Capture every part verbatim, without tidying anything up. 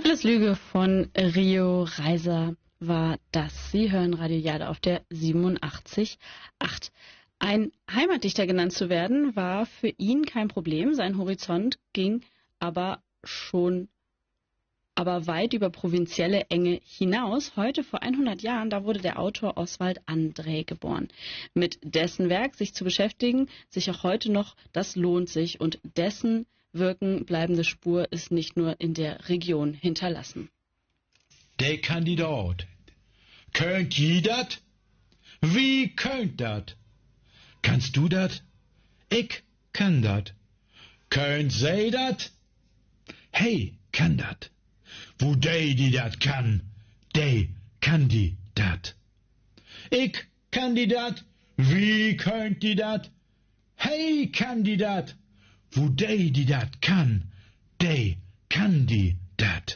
Alles Lüge von Rio Reiser war das. Sie hören Radio Jade auf der siebenundachtzig Komma acht. Ein Heimatdichter genannt zu werden, war für ihn kein Problem. Sein Horizont ging aber schon aber weit über provinzielle Enge hinaus. Heute, vor hundert Jahren, da wurde der Autor Oswald André geboren. Mit dessen Werk sich zu beschäftigen, sich auch heute noch, das lohnt sich. Und dessen Wirken bleibende Spur ist nicht nur in der Region hinterlassen. Der Kandidat. Könnt ihr dat? Wie könnt dat? Kannst du dat? Ich kann dat. Könnt sei dat? Hey, kann dat? Wo dey die dat kann, dey kann die dat. Ich kann die dat? Wie könnt die dat? Hey, kann die dat? Wo dey die dat kann, dey kann die dat.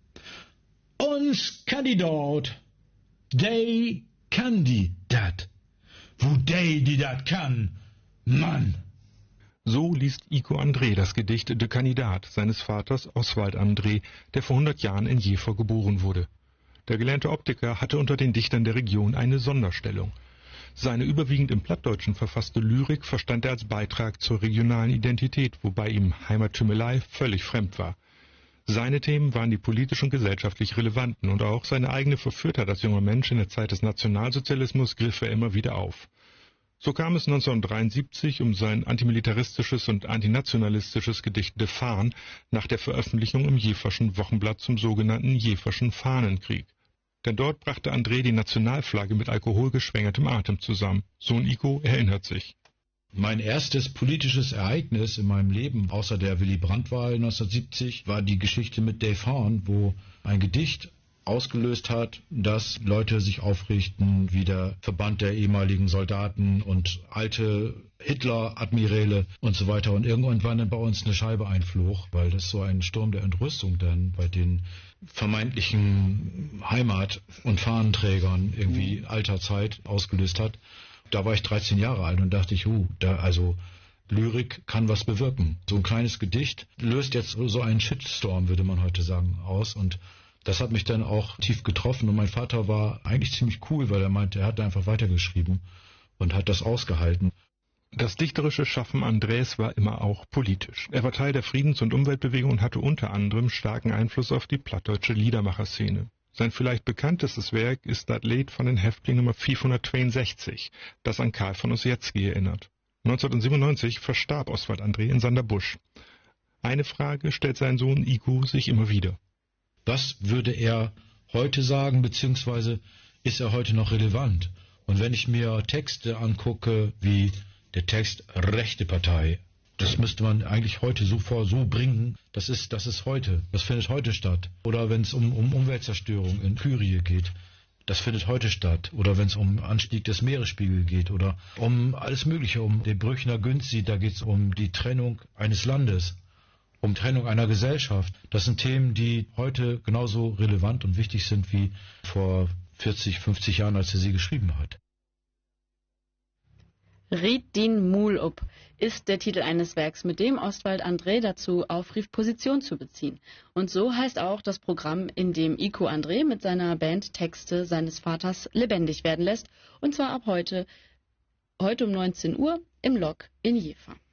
Uns Kandidat, dey kann die dat. Wo dey die dat kann, Mann. So liest Iko André das Gedicht De Kandidat seines Vaters Oswald André, der vor hundert Jahren in Jever geboren wurde. Der gelernte Optiker hatte unter den Dichtern der Region eine Sonderstellung. Seine überwiegend im Plattdeutschen verfasste Lyrik verstand er als Beitrag zur regionalen Identität, wobei ihm Heimattümelei völlig fremd war. Seine Themen waren die politisch und gesellschaftlich relevanten und auch seine eigene Verführtheit als junger Mensch in der Zeit des Nationalsozialismus griff er immer wieder auf. So kam es neunzehnhundertdreiundsiebzig um sein antimilitaristisches und antinationalistisches Gedicht De Fahn nach der Veröffentlichung im Jeverschen Wochenblatt zum sogenannten Jeverschen Fahnenkrieg. Denn dort brachte André die Nationalflagge mit alkoholgeschwängertem Atem zusammen. Sohn Iko erinnert sich. Mein erstes politisches Ereignis in meinem Leben, außer der Willy-Brandt-Wahl neunzehnhundertsiebzig, war die Geschichte mit De Fahn, wo ein Gedicht ausgelöst hat, dass Leute sich aufrichten wie der Verband der ehemaligen Soldaten und alte Hitler-Admiräle und so weiter. Und irgendwann dann bei uns eine Scheibe einflog, weil das so ein Sturm der Entrüstung dann bei den vermeintlichen Heimat- und Fahnenträgern irgendwie mhm. alter Zeit ausgelöst hat. Da war ich dreizehn Jahre alt und dachte ich, uh, da also Lyrik kann was bewirken. So ein kleines Gedicht löst jetzt so einen Shitstorm, würde man heute sagen, aus. Und das hat mich dann auch tief getroffen. Und mein Vater war eigentlich ziemlich cool, weil er meinte, er hat einfach weitergeschrieben und hat das ausgehalten. Das dichterische Schaffen Andrés war immer auch politisch. Er war Teil der Friedens- und Umweltbewegung und hatte unter anderem starken Einfluss auf die plattdeutsche Liedermacherszene. Sein vielleicht bekanntestes Werk ist das Lied von den Häftlingen Nummer fünfhundertzweiundsechzig, das an Karl von Ossietzky erinnert. neunzehnhundertsiebenundneunzig verstarb Oswald André in Sanderbusch. Eine Frage stellt sein Sohn Iko sich immer wieder. Was würde er heute sagen, beziehungsweise ist er heute noch relevant? Und wenn ich mir Texte angucke, wie der Text Rechte Partei, das müsste man eigentlich heute sofort so bringen, das ist, das ist heute, das findet heute statt. Oder wenn es um, um Umweltzerstörung in Kyrie geht, das findet heute statt. Oder wenn es um Anstieg des Meeresspiegels geht oder um alles Mögliche, um den Brüchner Günzi, da geht es um die Trennung eines Landes, um Trennung einer Gesellschaft. Das sind Themen, die heute genauso relevant und wichtig sind wie vor vierzig, fünfzig Jahren, als er sie geschrieben hat. Riet din Mul up ist der Titel eines Werks, mit dem Oswald André dazu aufrief, Position zu beziehen. Und so heißt auch das Programm, in dem Iko André mit seiner Band Texte seines Vaters lebendig werden lässt. Und zwar ab heute, heute um neunzehn Uhr im Lok in Jever.